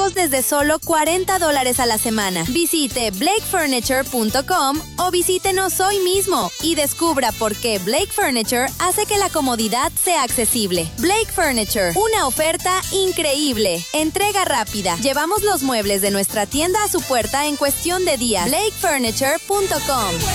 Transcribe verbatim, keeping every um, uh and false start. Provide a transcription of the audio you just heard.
nuevos desde solo cuarenta dólares a la semana. Visite blake furniture punto com o visítenos hoy mismo y descubra por qué Blake Furniture hace que la comodidad sea accesible. Blake Furniture, una oferta increíble. Entrega rápida. Llevamos los muebles de nuestra tienda a su puerta en cuestión de días. blake furniture punto com